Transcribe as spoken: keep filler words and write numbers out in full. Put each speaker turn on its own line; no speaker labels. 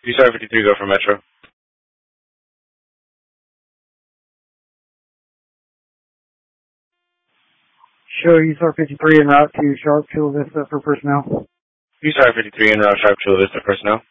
U S R fifty-three, go for Metro.
Show U S R fifty-three en route to Sharp Chula Vista for personnel.
U S R fifty-three en route, Sharp Chula Vista personnel.